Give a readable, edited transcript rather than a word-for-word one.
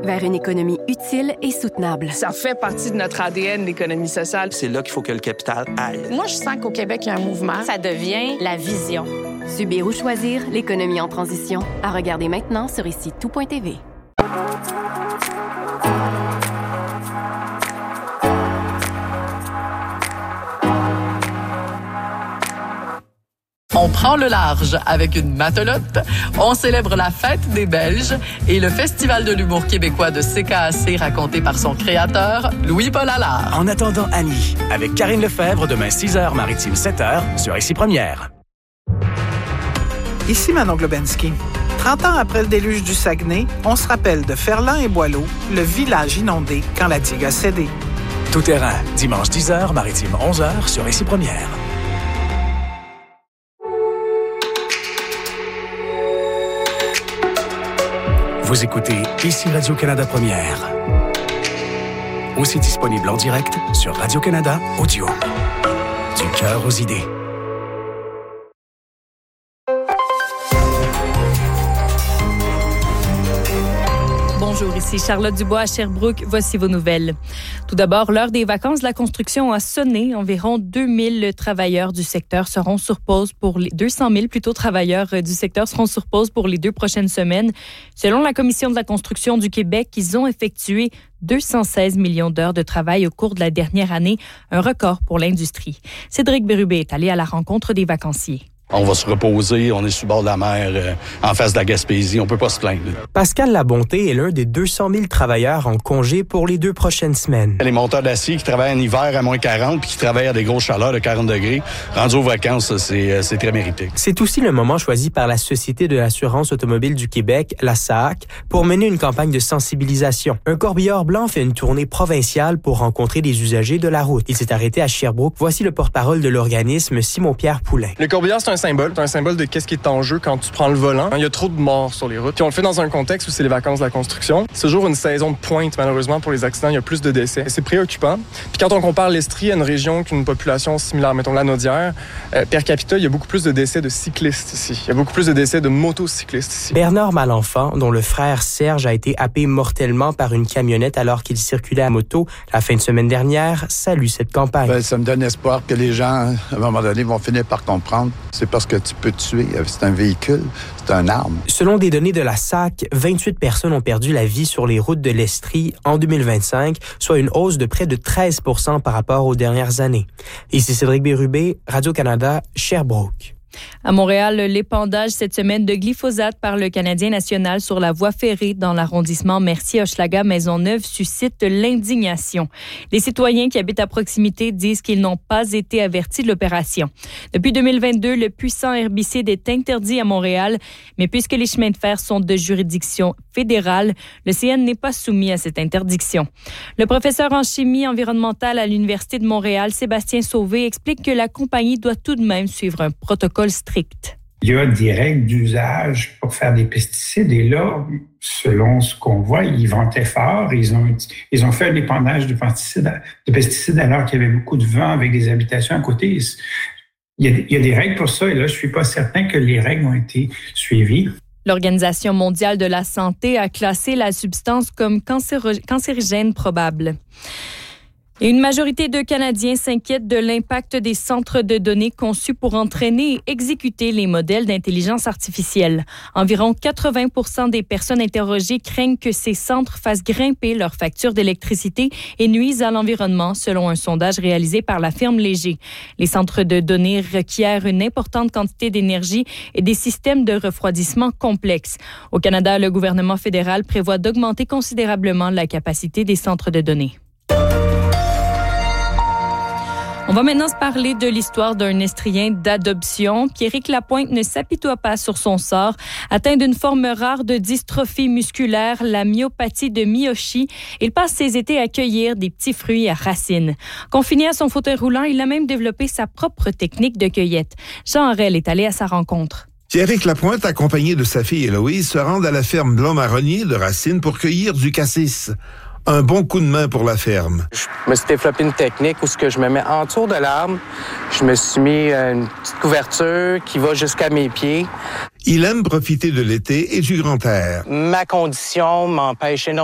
vers une économie utile et soutenable. Ça fait partie de notre ADN, l'économie sociale. C'est là qu'il faut que le capital aille. Moi, je sens qu'au Québec, il y a un mouvement. Ça devient la vision. Subir ou choisir, l'économie en transition. À regarder maintenant sur ici-tout.tv. On prend le large avec une matelote, on célèbre la fête des Belges et le Festival de l'humour québécois de CKAC raconté par son créateur, Louis-Paul Allard. En attendant Annie, avec Karine Lefebvre, demain 6h, Maritime 7h, sur Ici Première. Ici Manon Globensky. 30 ans après le déluge du Saguenay, on se rappelle de Ferland et Boileau, le village inondé quand la digue a cédé. Tout terrain, dimanche 10h, Maritime 11h, sur Ici Première. Vous écoutez Ici Radio-Canada Première. Aussi disponible en direct sur Radio-Canada Audio. Du cœur aux idées. Bonjour, ici Charlotte Dubois à Sherbrooke. Voici vos nouvelles. Tout d'abord, l'heure des vacances de la construction a sonné. Environ 2000 travailleurs du secteur seront sur pause pour les 200 000 travailleurs du secteur seront sur pause pour les 2 prochaines semaines. Selon la Commission de la construction du Québec, ils ont effectué 216 millions d'heures de travail au cours de la dernière année, un record pour l'industrie. Cédric Bérubé est allé à la rencontre des vacanciers. On va se reposer, on est sur le bord de la mer, en face de la Gaspésie, on peut pas se plaindre. Pascal Labonté est l'un des 200 000 travailleurs en congé pour les 2 prochaines semaines. Les monteurs d'acier qui travaillent en hiver à moins 40 puis qui travaillent à des grosses chaleurs de 40 degrés, rendus aux vacances, c'est très mérité. C'est aussi le moment choisi par la Société de l'assurance automobile du Québec, la SAAC, pour mener une campagne de sensibilisation. Un corbillard blanc fait une tournée provinciale pour rencontrer les usagers de la route. Il s'est arrêté à Sherbrooke. Voici le porte-parole de l'organisme, Simon-Pierre Poulain. Le corbillard, c'est un symbole de qu'est-ce qui est en jeu quand tu prends le volant. Il y a trop de morts sur les routes. Puis on le fait dans un contexte où c'est les vacances de la construction. C'est toujours une saison de pointe, malheureusement, pour les accidents. Il y a plus de décès. C'est préoccupant. Puis quand on compare l'Estrie à une région qui a une population similaire, mettons la Naudière, per capita, il y a beaucoup plus de décès de cyclistes ici. Il y a beaucoup plus de décès de motocyclistes ici. Bernard Malenfant, dont le frère Serge a été happé mortellement par une camionnette alors qu'il circulait à moto la fin de semaine dernière, salue cette campagne. Ça me donne espoir que les gens, à un moment donné, vont finir par comprendre. C'est parce que tu peux tuer. C'est un véhicule, c'est une arme. Selon des données de la SAC, 28 personnes ont perdu la vie sur les routes de l'Estrie en 2025, soit une hausse de près de 13 % par rapport aux dernières années. Ici Cédric Bérubé, Radio-Canada, Sherbrooke. À Montréal, l'épandage cette semaine de glyphosate par le Canadien national sur la voie ferrée dans l'arrondissement Mercier-Hochelaga-Maisonneuve suscite l'indignation. Les citoyens qui habitent à proximité disent qu'ils n'ont pas été avertis de l'opération. Depuis 2022, le puissant herbicide est interdit à Montréal, mais puisque les chemins de fer sont de juridiction fédérale, le CN n'est pas soumis à cette interdiction. Le professeur en chimie environnementale à l'Université de Montréal, Sébastien Sauvé, explique que la compagnie doit tout de même suivre un protocole strict. Il y a des règles d'usage pour faire des pesticides et là, selon ce qu'on voit, ils vantaient fort. Ils ont fait un épandage de pesticides alors qu'il y avait beaucoup de vent avec des habitations à côté. Il y a des règles pour ça et là, je suis pas certain que les règles ont été suivies. L'Organisation mondiale de la santé a classé la substance comme cancérigène probable. Et une majorité de Canadiens s'inquiètent de l'impact des centres de données conçus pour entraîner et exécuter les modèles d'intelligence artificielle. Environ 80% des personnes interrogées craignent que ces centres fassent grimper leurs factures d'électricité et nuisent à l'environnement, selon un sondage réalisé par la firme Léger. Les centres de données requièrent une importante quantité d'énergie et des systèmes de refroidissement complexes. Au Canada, le gouvernement fédéral prévoit d'augmenter considérablement la capacité des centres de données. On va maintenant se parler de l'histoire d'un Estrien d'adoption. Pierrick Lapointe ne s'apitoie pas sur son sort. Atteint d'une forme rare de dystrophie musculaire, la myopathie de Miyoshi, il passe ses étés à cueillir des petits fruits à racines. Confiné à son fauteuil roulant, il a même développé sa propre technique de cueillette. Jean Harel est allé à sa rencontre. Pierrick Lapointe, accompagné de sa fille Héloïse, se rendent à la ferme Blanc-Marronnier de Racine pour cueillir du cassis. Un bon coup de main pour la ferme. Je me suis développé une technique où je me mets en dessous de l'arbre. Je me suis mis une petite couverture qui va jusqu'à mes pieds. Il aime profiter de l'été et du grand air. Ma condition m'empêche énormément